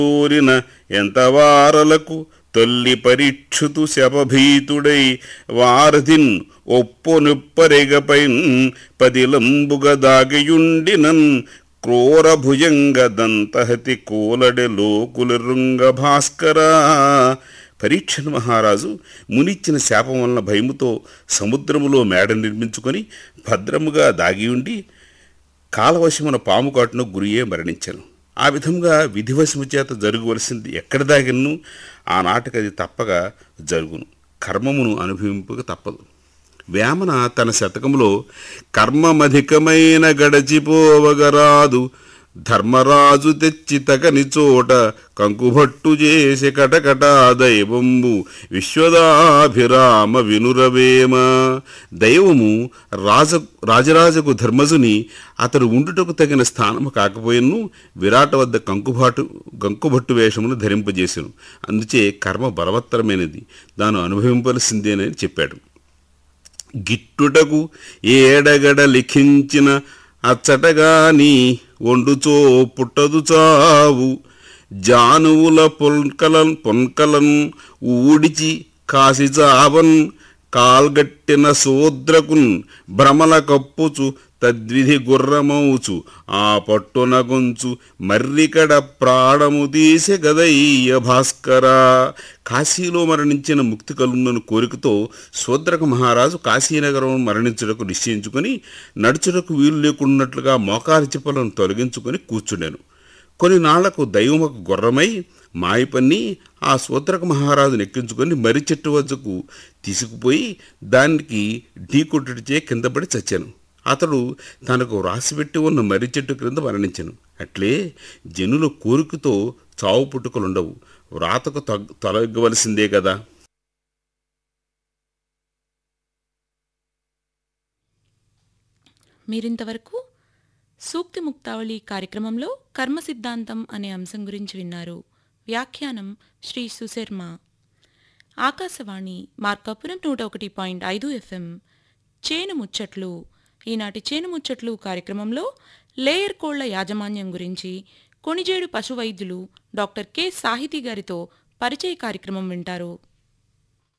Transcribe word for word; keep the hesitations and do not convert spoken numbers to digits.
కోరిన ఎంత వారలకు తొల్లి పరీక్షుతు శపభీతుడై వారధిన్ ఒప్పొనుప్పరెగపైన్ పదిలంబుగ దాగియుండినన్ క్రూర భుజంగ దంతహతి కోలడె లోకులరుంగ భాస్కరా. పరీక్షణ మహారాజు మునిచ్చిన శాపం వలన భయముతో సముద్రములో మేడ నిర్మించుకొని భద్రముగా దాగి ఉండి కాలవశమున పాము కాటును గురియే మరణించెను. ఆ విధంగా విధివశము చేత జరగవలసింది ఎక్కడ దాగిను ఆనాటికి అది తప్పగా జరుగును. కర్మమును అనుభవింపక తప్పదు. వేమన తన శతకములో కర్మమధికమైన గడచిపోవగరాదు ధర్మరాజు తెచ్చి తగని చోట కంకుభట్టు చేసి కటకటా దైవంబు విశ్వదాభిరామ వినురవేమ. దైవము రాజ రాజరాజకు ధర్మజుని అతడు ఉండుటకు తగిన స్థానము కాకపోయినను విరాట వద్ద కంకుబాటు కంకుభట్టు వేషమును ధరింపజేసెను. అందుచే కర్మ బలవత్తరమైనది, దాను అనుభవింపవలసిందేనని చెప్పాడు. గిట్టుటకు ఏడగడ లిఖించిన అచ్చటగాని వండుచో పుట్టదు చావు జానువుల పొన్కలన్ పొన్కలన్ ఊడిచి కాసి చావన్ కాల్గట్టిన శూద్రకున్ భ్రమల కప్పుచు తద్విధి గుర్రమౌచు ఆ పట్టునగుంచు మర్రికడ ప్రాణము తీసె గదయ్య భాస్కరా. కాశీలో మరణించిన ముక్తి కలుగునను కోరికతో శూద్రక మహారాజు కాశీనగరం మరణించుటకు నిశ్చయించుకొని నడుచుటకు వీలు లేకున్నట్లుగా మోకాలి చిప్పలను తొలగించుకొని కూర్చుండెను. కొన్ని నాళ్లకు దైవముకు గుర్రమై మాయపన్ని ఆ శూద్రక మహారాజును ఎక్కించుకొని మర్రి చెట్టు వద్దకు తీసుకుపోయి దానికి ఢీకొట్టుడిచే కిందపడి చచ్చాను. అతడు తనకు రాసిపెట్టి ఉన్న మర్రి చెట్టు క్రింద మరణించెను. అట్లే జనుల కోరికతో చావు పుట్టుకలుండవు, వ్రాతకు తొలగవలసిందే కదా. మీరింతవరకు సూక్తి ముక్తావళి కార్యక్రమంలో కర్మ సిద్ధాంతం అనే అంశం గురించి విన్నారు. వ్యాఖ్యానం శ్రీ సుశర్మ. ఆకాశవాణి మార్కాపురం నూట ఒకటి పాయింట్ ఐదు ఎఫ్ఎం. చేను ముచ్చట్లు. ఈనాటి చేను ముచ్చట్లు కార్యక్రమంలో లేయర్ కోళ్ల యాజమాన్యం గురించి కొణిజేడు పశువైద్యులు డాక్టర్ కె సాహితీ గారితో పరిచయ కార్యక్రమం వింటారు.